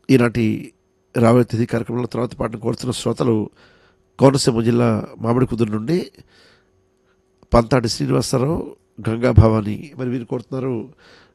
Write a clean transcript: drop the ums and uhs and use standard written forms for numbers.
ఈనాటి రాబోయే తిథి కార్యక్రమంలో తర్వాత పాటను కోరుతున్న శ్రోతలు కోనసీమ జిల్లా మామిడికుదురు నుండి పంతాడి శ్రీనివాసరావు, గంగా భవాని. మరి వీరు కోరుతున్నారు